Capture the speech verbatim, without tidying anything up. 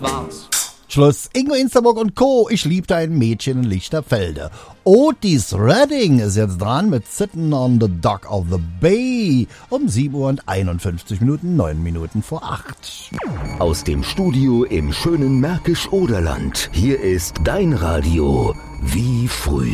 war's. Schluss. Ingo Insterburg und Co. Ich liebte ein Mädchen in Lichterfelde. Otis Redding ist jetzt dran mit Sitting on the Dock of the Bay um sieben Uhr und einundfünfzig Minuten, neun Minuten vor acht. Aus dem Studio im schönen Märkisch-Oderland. Hier ist dein Radio wie früher.